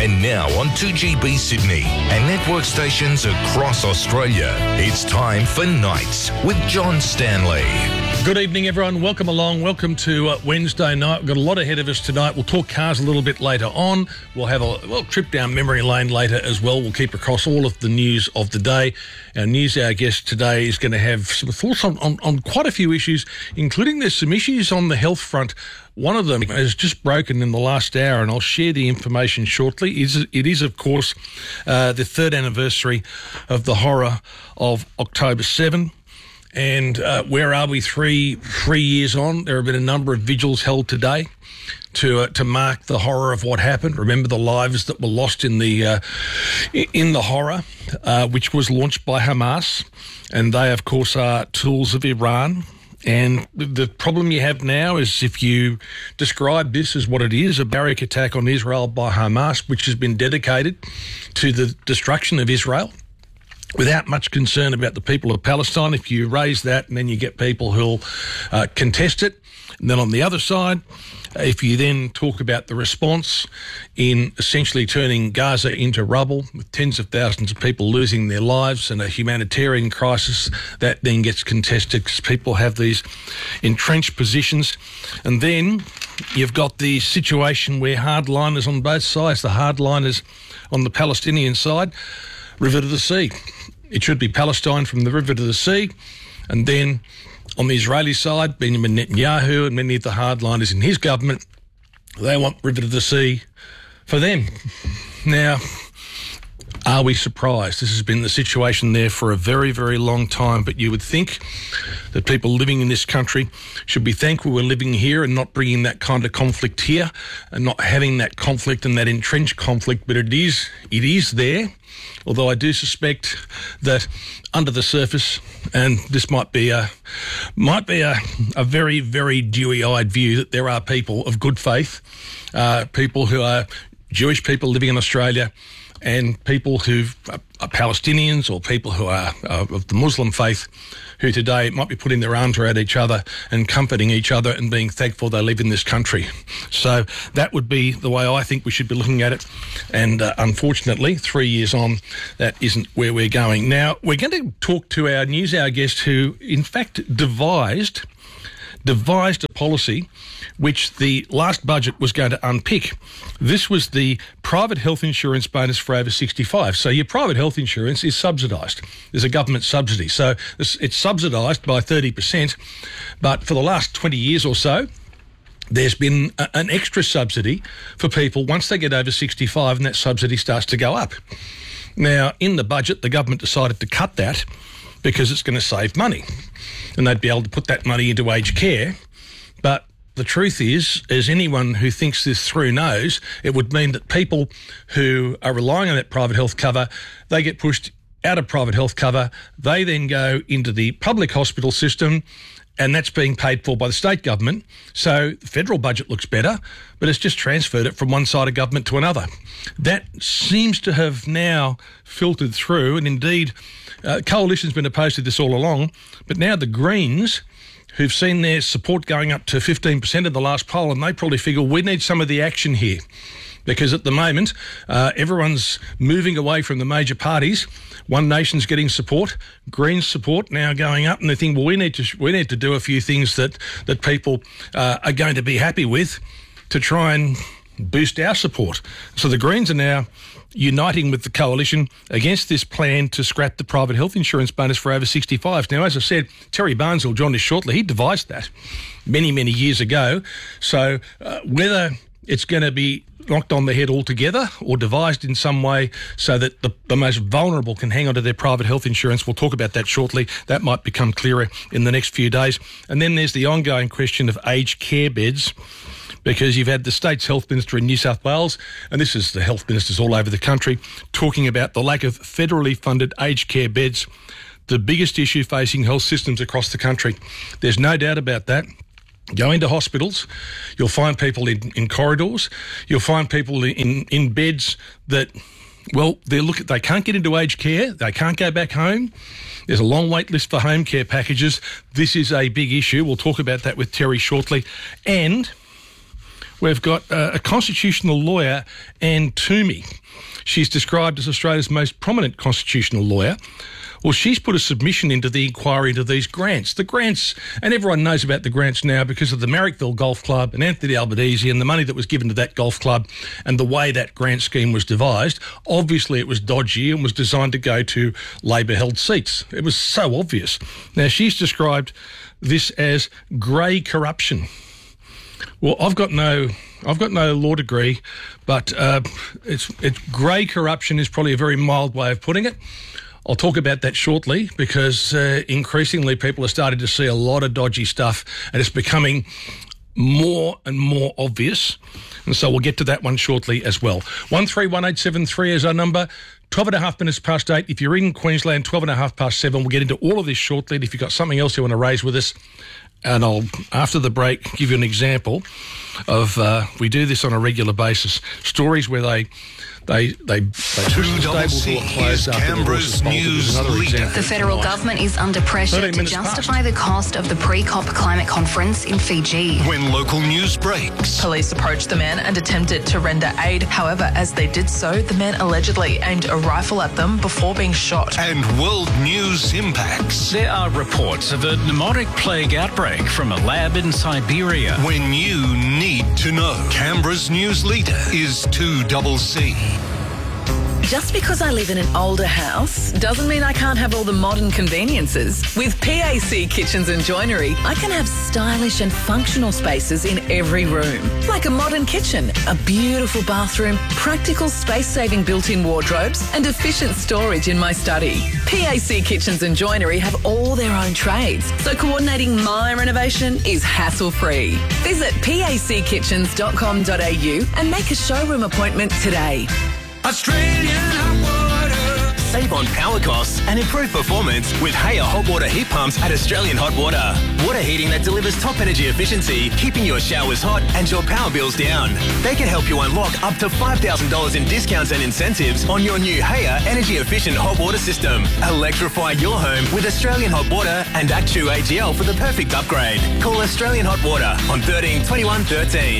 And now on 2GB Sydney and network stations across Australia, it's time for Nights with John Stanley. Good evening, everyone. Welcome along. Welcome to Wednesday night. We've got a lot ahead of us tonight. We'll talk cars a little bit later on. We'll have a trip down memory lane later as well. We'll keep across all of the news of the day. Our news hour guest today is going to have some thoughts on quite a few issues, including there's some issues on the health front. One of them has just broken in the last hour, and I'll share the information shortly. It is, of course, the third anniversary of the horror of October 7. And where are we 3 years on? There have been a number of vigils held today to mark the horror of what happened. Remember the lives that were lost in the horror, which was launched by Hamas. And they, of course, are tools of Iran. And the problem you have now is if you describe this as what it is, a barrack attack on Israel by Hamas, which has been dedicated to the destruction of Israel, without much concern about the people of Palestine. If you raise that and then you get people who'll contest it. And then on the other side, if you then talk about the response in essentially turning Gaza into rubble with tens of thousands of people losing their lives and a humanitarian crisis that then gets contested because people have these entrenched positions. And then you've got the situation where hardliners on both sides, the hardliners on the Palestinian side, river to the sea. It should be Palestine from the river to the sea. And then on the Israeli side, Benjamin Netanyahu and many of the hardliners in his government, they want river to the sea for them. Now, are we surprised? This has been the situation there for a very, very long time, but you would think that people living in this country should be thankful we're living here and not bringing that kind of conflict here and not having that conflict and that entrenched conflict, but it is there. Although I do suspect that under the surface, and this might be a very, very dewy-eyed view, that there are people of good faith, people who are Jewish people living in Australia, and people who are Palestinians or people who are of the Muslim faith who today might be putting their arms around each other and comforting each other and being thankful they live in this country. So that would be the way I think we should be looking at it. And unfortunately, 3 years on, that isn't where we're going. Now, we're going to talk to our news hour guest who, in fact, devised a policy which the last budget was going to unpick. This was the private health insurance bonus for over 65. So your private health insurance is subsidised. There's a government subsidy. So it's subsidised by 30%. But for the last 20 years or so, there's been an extra subsidy for people once they get over 65, and that subsidy starts to go up. Now, in the budget, the government decided to cut that because it's going to save money. And they'd be able to put that money into aged care. But the truth is, as anyone who thinks this through knows, it would mean that people who are relying on that private health cover, they get pushed out of private health cover. They then go into the public hospital system, and that's being paid for by the state government. So the federal budget looks better, but it's just transferred it from one side of government to another. That seems to have now filtered through, and indeed, Coalition's been opposed to this all along, but now the Greens, who've seen their support going up to 15% in the last poll, and they probably figure we need some of the action here. Because at the moment, everyone's moving away from the major parties. One Nation's getting support, Greens support now going up, and they think, well, we need to do a few things that people are going to be happy with to try and boost our support. So the Greens are now uniting with the Coalition against this plan to scrap the private health insurance bonus for over 65. Now, as I said, Terry Barnes will join us shortly. He devised that many, many years ago. So whether it's going to be knocked on the head altogether or devised in some way so that the most vulnerable can hang on to their private health insurance, we'll talk about that shortly. That might become clearer in the next few days. And then there's the ongoing question of aged care beds, because you've had the state's health minister in New South Wales, and this is the health ministers all over the country, talking about the lack of federally funded aged care beds, the biggest issue facing health systems across the country. There's no doubt about that. Go into hospitals, you'll find people in corridors, you'll find people in beds that, well, they can't get into aged care, they can't go back home. There's a long wait list for home care packages. This is a big issue. We'll talk about that with Terry shortly. And we've got a constitutional lawyer, Anne Toomey. She's described as Australia's most prominent constitutional lawyer. Well, she's put a submission into the inquiry into these grants. The grants, and everyone knows about the grants now because of the Marrickville Golf Club and Anthony Albanese and the money that was given to that golf club and the way that grant scheme was devised. Obviously, it was dodgy and was designed to go to Labor-held seats. It was so obvious. Now, she's described this as grey corruption. Well, I've got no law degree, but it's grey corruption is probably a very mild way of putting it. I'll talk about that shortly because increasingly people are starting to see a lot of dodgy stuff and it's becoming more and more obvious. And so we'll get to that one shortly as well. 131873 is our number. 12 and a half minutes past 8. If you're in Queensland, 12 and a half past 7. We'll get into all of this shortly. And if you've got something else you want to raise with us, and I'll, after the break, give you an example of, we do this on a regular basis, stories where they push the stables to a close after Canberra's news leader. The federal government is under pressure to justify the cost of the pre-COP climate conference in Fiji. When local news breaks. Police approached the man and attempted to render aid. However, as they did so, the man allegedly aimed a rifle at them before being shot. And world news impacts. There are reports of a pneumotic plague outbreak from a lab in Siberia. When you need to know. Canberra's news leader is 2CC. Just because I live in an older house doesn't mean I can't have all the modern conveniences. With PAC Kitchens and Joinery, I can have stylish and functional spaces in every room. Like a modern kitchen, a beautiful bathroom, practical space-saving built-in wardrobes and efficient storage in my study. PAC Kitchens and Joinery have all their own trades, so coordinating my renovation is hassle-free. Visit packitchens.com.au and make a showroom appointment today. Australian hot water. Save on power costs and improve performance with Haya hot water heat pumps at Australian Hot Water. Water heating that delivers top energy efficiency, keeping your showers hot and your power bills down. They can help you unlock up to $5,000 in discounts and incentives on your new Haya energy efficient hot water system. Electrify your home with Australian Hot Water and Actu AGL for the perfect upgrade. Call Australian Hot Water on 13 21 13.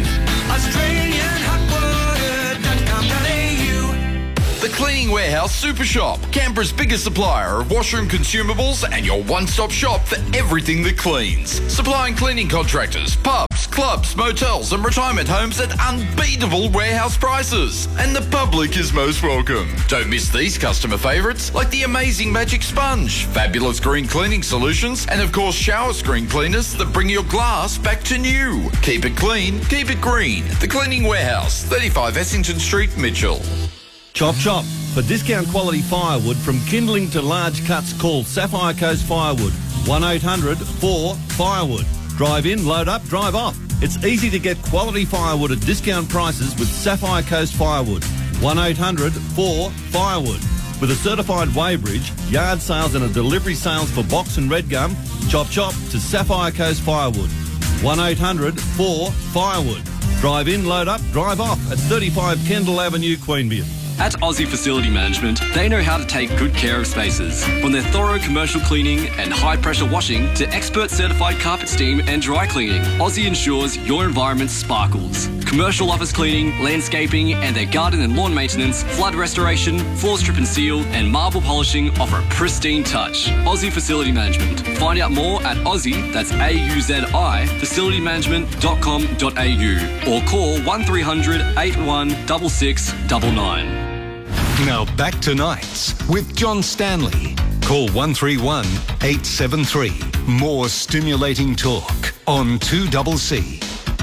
AustralianHotWater.com.au. The Cleaning Warehouse Super Shop, Canberra's biggest supplier of washroom consumables and your one-stop shop for everything that cleans. Supplying cleaning contractors, pubs, clubs, motels and retirement homes at unbeatable warehouse prices. And the public is most welcome. Don't miss these customer favourites like the amazing Magic Sponge, fabulous green cleaning solutions and of course shower screen cleaners that bring your glass back to new. Keep it clean, keep it green. The Cleaning Warehouse, 35 Essington Street, Mitchell. Chop Chop. For discount quality firewood from kindling to large cuts, call Sapphire Coast Firewood. 1-800-4-FIREWOOD. Drive in, load up, drive off. It's easy to get quality firewood at discount prices with Sapphire Coast Firewood. 1-800-4-FIREWOOD. With a certified weighbridge, yard sales and a delivery sales for box and red gum, Chop Chop to Sapphire Coast Firewood. 1-800-4-FIREWOOD. Drive in, load up, drive off at 35 Kendall Avenue, Queanbeyan. At Aussie Facility Management, they know how to take good care of spaces. From their thorough commercial cleaning and high-pressure washing to expert certified carpet steam and dry cleaning, Aussie ensures your environment sparkles. Commercial office cleaning, landscaping and their garden and lawn maintenance, flood restoration, floor strip and seal and marble polishing offer a pristine touch. Aussie Facility Management. Find out more at Aussie, that's AUZI, facilitymanagement.com.au or call 1300 81 6699. Now back to Nights with John Stanley. Call 131 873. More stimulating talk on 2CC.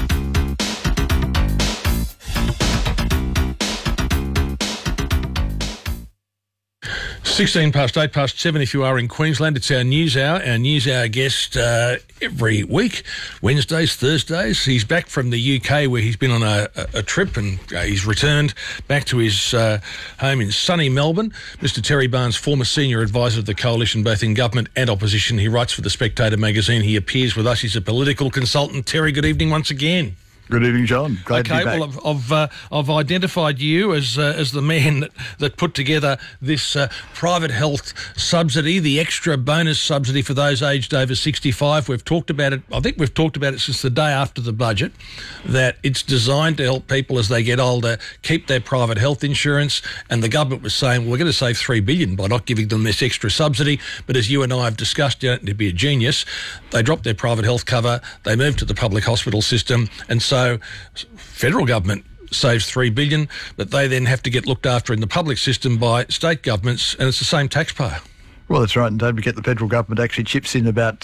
16 past 8 past 7 if you are in Queensland. It's our news hour. Our news hour guest every week, Wednesdays, Thursdays. He's back from the UK where he's been on a trip and he's returned back to his home in sunny Melbourne. Mr. Terry Barnes, former senior advisor of the Coalition, both in government and opposition. He writes for The Spectator magazine. He appears with us. He's a political consultant. Terry, good evening once again. Good evening, John. Glad to be back. Well, I've identified you as the man that put together this private health subsidy, the extra bonus subsidy for those aged over 65. We've talked about it. I think we've talked about it since the day after the budget, that it's designed to help people as they get older keep their private health insurance. And the government was saying, well, we're going to save $3 billion by not giving them this extra subsidy. But as you and I have discussed, you don't need to be a genius. They dropped their private health cover. They moved to the public hospital system. And so federal government saves $3 billion, but they then have to get looked after in the public system by state governments, and it's the same taxpayer. Well, that's right, and don't forget the federal government actually chips in about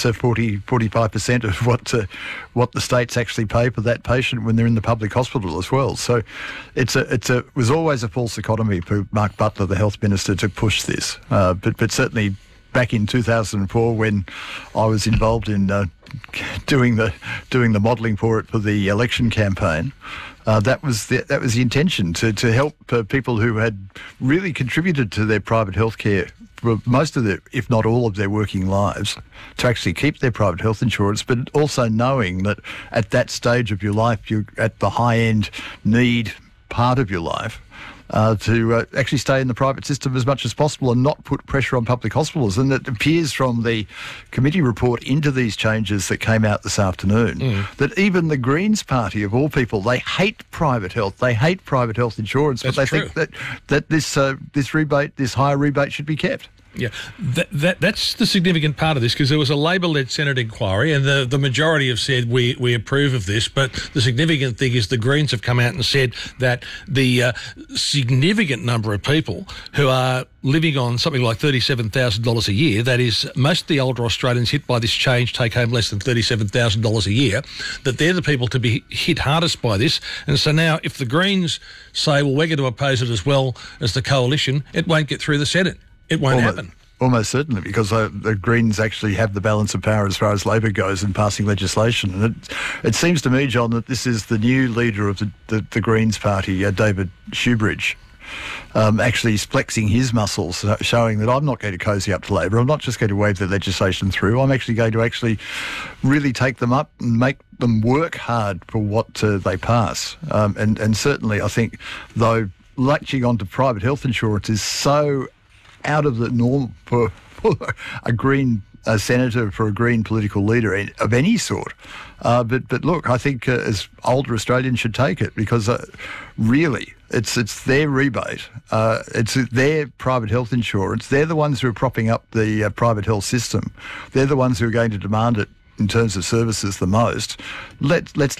45% of what the states actually pay for that patient when they're in the public hospital as well. So it was always a false economy for Mark Butler, the health minister, to push this. But certainly back in 2004, when I was involved in doing the modelling for it for the election campaign, that was the intention, to help people who had really contributed to their private health care for most of their, if not all of their working lives, to actually keep their private health insurance, but also knowing that at that stage of your life, you're at the high-end need part of your life, to actually stay in the private system as much as possible and not put pressure on public hospitals. And it appears from the committee report into these changes that came out this afternoon that even the Greens party, of all people, they hate private health. They hate private health insurance, but they think that this rebate, this higher rebate, should be kept. Yeah, that's the significant part of this, because there was a Labor-led Senate inquiry and the majority have said we approve of this, but the significant thing is the Greens have come out and said that the significant number of people who are living on something like $37,000 a year, that is, most of the older Australians hit by this change take home less than $37,000 a year, that they're the people to be hit hardest by this. And so now if the Greens say, well, we're going to oppose it as well as the coalition, it won't get through the Senate. It won't happen. Almost certainly, because the Greens actually have the balance of power as far as Labor goes in passing legislation. And it seems to me, John, that this is the new leader of the Greens party, David Shoebridge, actually flexing his muscles, showing that I'm not going to cozy up to Labor. I'm not just going to wave the legislation through. I'm actually going to really take them up and make them work hard for what they pass. And certainly, I think, though, latching onto private health insurance is so out of the norm for a Green senator, for a Green political leader of any sort. But look, I think as older Australians should take it, because really it's their rebate, it's their private health insurance. They're the ones who are propping up the private health system. They're the ones who are going to demand it in terms of services the most. Let's